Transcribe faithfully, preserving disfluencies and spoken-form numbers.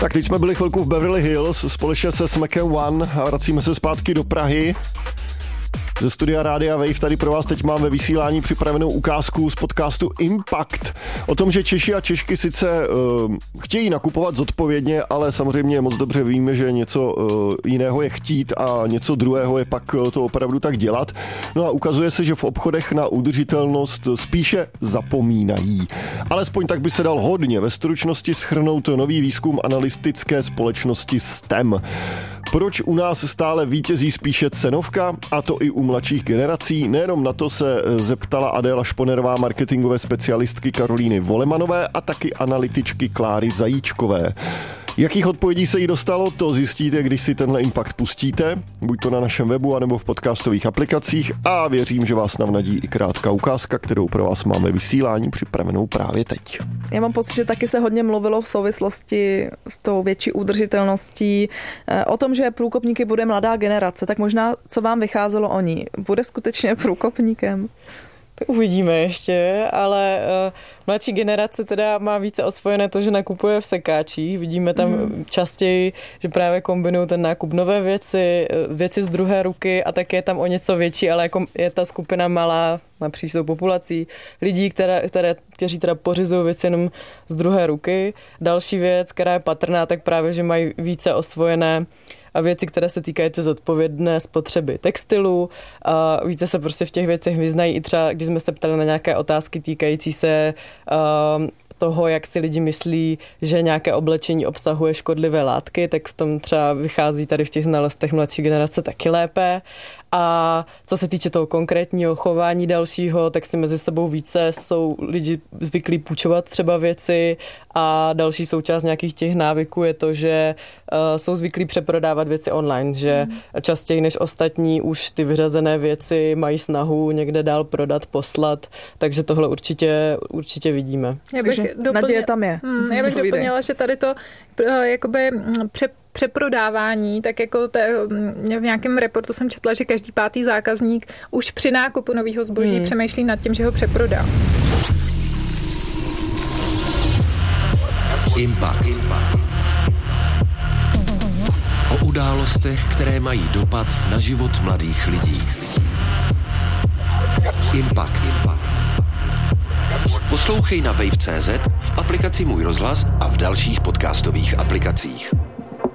Tak teď jsme byli chvilku v Beverly Hills společně se Smackem One a vracíme se zpátky do Prahy. Ze studia Rádia Wave tady pro vás teď mám ve vysílání připravenou ukázku z podcastu Impact. O tom, že Češi a Češky sice uh, chtějí nakupovat zodpovědně, ale samozřejmě moc dobře víme, že něco uh, jiného je chtít a něco druhého je pak uh, to opravdu tak dělat. No a ukazuje se, že v obchodech na udržitelnost spíše zapomínají. Alespoň tak by se dal hodně ve stručnosti shrnout nový výzkum analytické společnosti S T E M. Proč u nás stále vítězí spíše cenovka, a to i u mladších generací? Nejenom na to se zeptala Adéla Šponerová, marketingové specialistky Karolíny Volemanové a taky analytičky Kláry Zajíčkové. Jakých odpovědí se jí dostalo, to zjistíte, když si tenhle Impact pustíte, buď to na našem webu, anebo v podcastových aplikacích, a věřím, že vás navnadí i krátká ukázka, kterou pro vás máme vysílání připravenou právě teď. Já mám pocit, že taky se hodně mluvilo v souvislosti s tou větší udržitelností o tom, že průkopníky bude mladá generace, tak možná co vám vycházelo o ní? Bude skutečně průkopníkem? Uvidíme ještě, ale uh, mladší generace teda má více osvojené to, že nakupuje v sekáčích. Vidíme tam mm. častěji, že právě kombinují ten nákup nové věci, věci z druhé ruky a tak je tam o něco větší, ale jako je ta skupina malá napříč tou populací lidí, které, které, kteří teda pořizují věci jenom z druhé ruky. Další věc, která je patrná, tak právě, že mají více osvojené a věci, které se týkají té zodpovědné spotřeby textilu. A více se prostě v těch věcech vyznají i třeba, když jsme se ptali na nějaké otázky týkající se uh, toho, jak si lidi myslí, že nějaké oblečení obsahuje škodlivé látky, tak v tom třeba vychází tady v těch znalostech mladší generace taky lépe. A co se týče toho konkrétního chování dalšího, tak si mezi sebou více jsou lidi zvyklí půjčovat třeba věci a další součást nějakých těch návyků je to, že uh, jsou zvyklí přeprodávat věci online, že mm. častěji než ostatní už ty vyřazené věci mají snahu někde dál prodat, poslat, takže tohle určitě, určitě vidíme. Já bych doplně, naděje tam je. Hmm, já bych doplnila, že tady to uh, jakoby pře přeprodávání, tak jako te, v nějakém reportu jsem četla, že každý pátý zákazník už při nákupu nového zboží hmm. přemýšlí nad tím, že ho přeprodá. Impact. O událostech, které mají dopad na život mladých lidí. Impact. Poslouchej na wave tečka cé zet, v aplikaci Můj rozhlas a v dalších podcastových aplikacích.